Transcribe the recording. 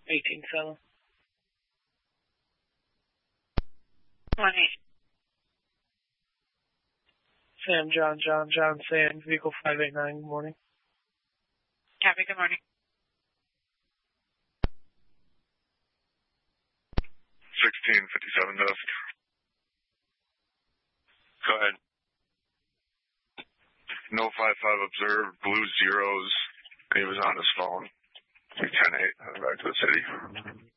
18-7. 1-8. Sam, John, Sam, vehicle 589, good morning. Copy, good morning. 1657 dusk. Go ahead. No 55 observed, blue zeros. He was on his phone. 10-8, back to the city.